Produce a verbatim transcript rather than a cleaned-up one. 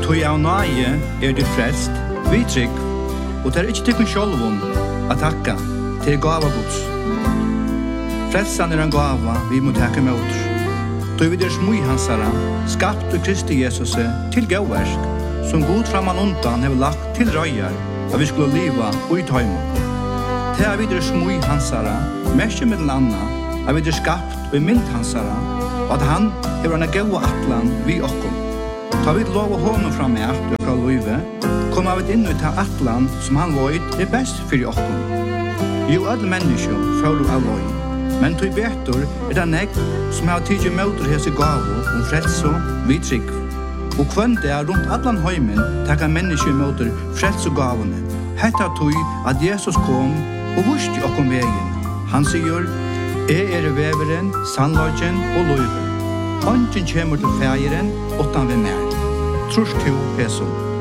Tui av nage er det frelst, vi trygg, og det er ikke tykken sjolvun at takka til gava gods. Frelsan er en gava vi må takka med oss. Tui vi der smui hansara, skapt og Kristi Jesus til gauversk, som god framan undan hever lagt til røyar, at vi skulle liva ui tøymon. Til er vi der smui hansara, merke med anna, at vi der skapt og mynd hansara, og at han hever en gaua atlan vi okkom. Ta vi lov å håne fram med alt og løyve, kommer vi inn ut av atlan som han void er best for okkom. Jo, alle mennesker får av løy, men tog betur er det nek som har tidlig møter hese gavo om frelso vi trygg. Og kvann det er rundt atlan høymen takka mennesker møter frelso gavene. Hetta tog at Jesus kom og vusti okkom vegin. Han sier, «Jeg er veveren, sannløgjen og løyven. Ongen kjemur til fægeren, åttan vi mer. Trus to, Peso.